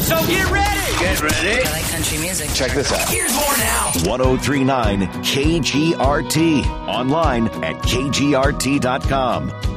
So get ready. Get ready. I like country music. Check this out. Here's more now. 1039 KGRT. Online at kgrt.com.